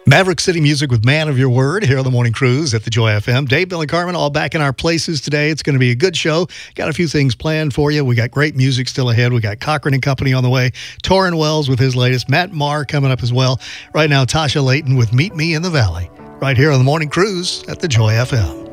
Maverick City Music with Man of Your Word here on the Morning Cruise at the Joy FM. Dave, Bill, and Carmen all back in our places today. It's going to be a good show. Got a few things planned for you. We got great music still ahead. We got Cochran and Company on the way. Torrin Wells with his latest. Matt Maher coming up as well. Right now, Tasha Layton with Meet Me in the Valley. Right here on the Morning Cruise at the Joy FM.